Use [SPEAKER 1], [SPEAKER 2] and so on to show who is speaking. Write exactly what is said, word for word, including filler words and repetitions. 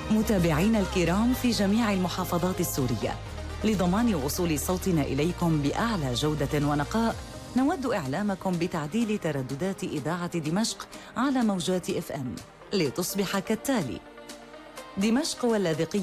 [SPEAKER 1] متابعينا الكرام في جميع المحافظات السورية، لضمان وصول صوتنا إليكم بأعلى جودة ونقاء، نود إعلامكم بتعديل ترددات إذاعة دمشق على موجات إف إم لتصبح كالتالي: دمشق واللاذقية